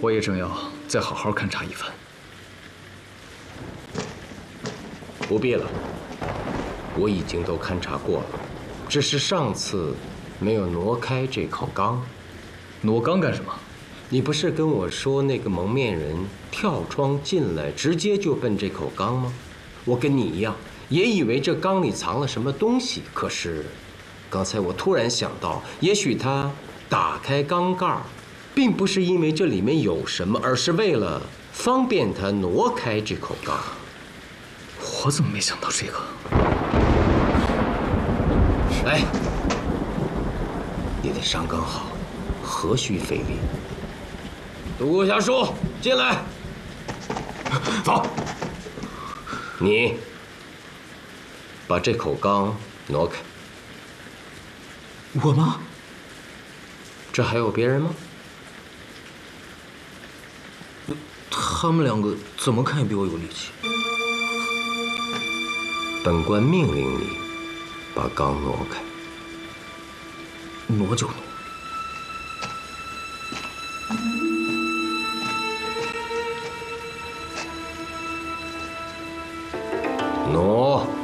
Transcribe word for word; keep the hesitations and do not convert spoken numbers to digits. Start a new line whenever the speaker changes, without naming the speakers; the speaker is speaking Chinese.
我也正要再好好勘察一番。
不必了，我已经都勘察过了，只是上次没有挪开这口缸。
挪缸干什么？
你不是跟我说那个蒙面人跳窗进来，直接就奔这口缸吗？我跟你一样，也以为这缸里藏了什么东西。可是，刚才我突然想到，也许他打开缸盖，并不是因为这里面有什么，而是为了方便他挪开这口缸。
我怎么没想到这个？
哎，你的伤刚好，何须费力？独孤侠叔，进来。
走。
你把这口缸挪开。
我吗？
这还有别人吗？
他们两个怎么看也比我有力气。
本官命令你把缸挪开。
挪就挪。
挪。